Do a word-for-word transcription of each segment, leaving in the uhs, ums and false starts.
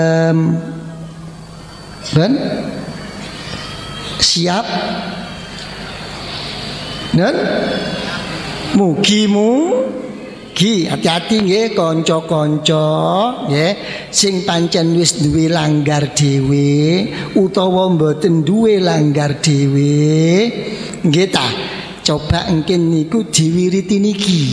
um, ben siap dan mugimu Ki hati-hati nggih kanca-kanca nggih sing pancen wis duwe langgar dhewe utawa mboten duwe langgar dhewe nggih ta coba engkin niku diwiriti niki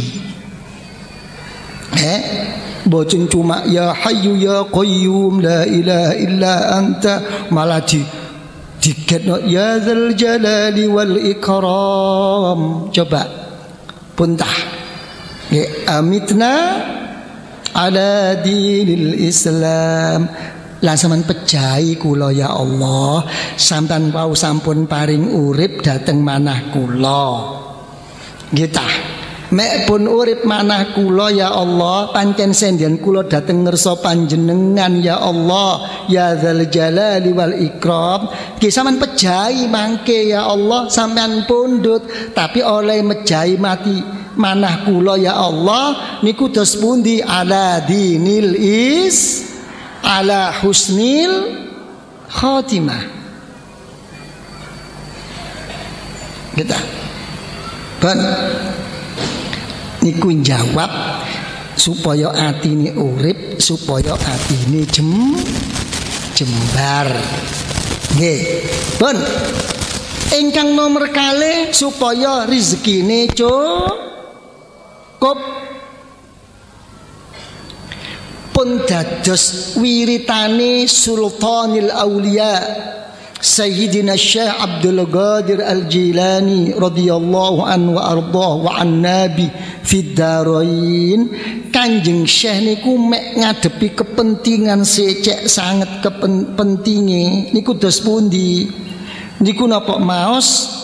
eh bocun cuma ya hayyu ya qayyum la ilaha illa anta malah di digetno ya dzal jalali wal ikram coba puntah amitna ala dinil Islam lan sampean pejahi kula ya Allah sampean wau sampun paring urip dhateng manah kula nggih ta mek pun urip manah kula ya Allah pancen sendyan kula dhateng ngersa panjenengan ya Allah ya dzal jalali wal ikram nggih sampean pejahi mangke ya Allah sampean pundhut tapi oleh mejahi mati manah kula ya Allah niku dos pundi ala dinil is ala husnil khatimah kita kan niku jawab supaya atine urip supaya atine jem jembar nggih pun ingkang nomor kalih supaya rezekine cukup Kop pun dados wiritane Sultanil Auliya Sayyidina Syekh Abdul Qadir Al-Jilani radhiyallahu anhu wa ardhah wa an nabi fid darain Kanjeng Syekh niku mek ngadepi kepentingan secek sanget kepentinge niku dos pundi niku napa maos